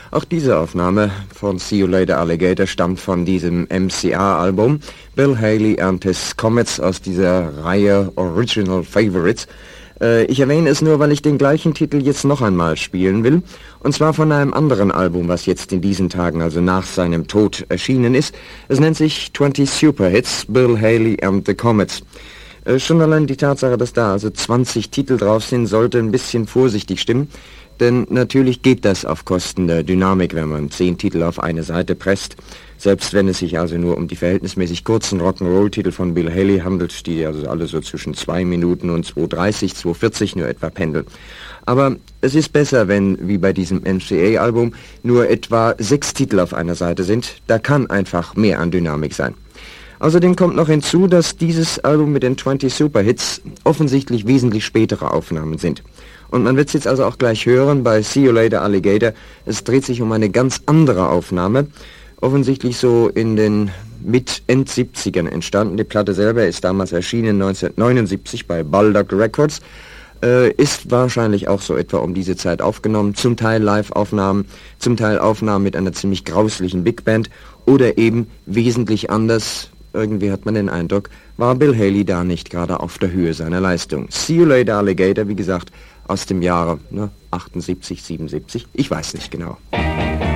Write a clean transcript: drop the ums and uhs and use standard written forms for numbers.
Auch diese Aufnahme von See You Later Alligator stammt von diesem MCA-Album Bill Haley and His Comets aus dieser Reihe Original Favorites. Ich erwähne es nur, weil ich den gleichen Titel jetzt noch einmal spielen will, und zwar von einem anderen Album, was jetzt in diesen Tagen, also nach seinem Tod, erschienen ist. Es nennt sich 20 Superhits, Bill Haley and the Comets. Schon allein die Tatsache, dass da also 20 Titel drauf sind, sollte ein bisschen vorsichtig stimmen, denn natürlich geht das auf Kosten der Dynamik, wenn man 10 Titel auf eine Seite presst. Selbst wenn es sich also nur um die verhältnismäßig kurzen Rock'n'Roll-Titel von Bill Haley handelt, die also alle so zwischen 2 Minuten und 2:30, 2:40 nur etwa pendeln. Aber es ist besser, wenn, wie bei diesem MCA-Album, nur etwa 6 Titel auf einer Seite sind. Da kann einfach mehr an Dynamik sein. Außerdem kommt noch hinzu, dass dieses Album mit den 20 Superhits offensichtlich wesentlich spätere Aufnahmen sind. Und man wird es jetzt also auch gleich hören bei See You Later Alligator. Es dreht sich um eine ganz andere Aufnahme, offensichtlich so in den End-70ern entstanden. Die Platte selber ist damals erschienen 1979 bei Bulldog Records, ist wahrscheinlich auch so etwa um diese Zeit aufgenommen, zum Teil Live-Aufnahmen, zum Teil Aufnahmen mit einer ziemlich grauslichen Big Band oder eben wesentlich anders. Irgendwie hat man den Eindruck, war Bill Haley da nicht gerade auf der Höhe seiner Leistung. See You Later Alligator, wie gesagt, aus dem Jahre 78, 77, ich weiß nicht genau.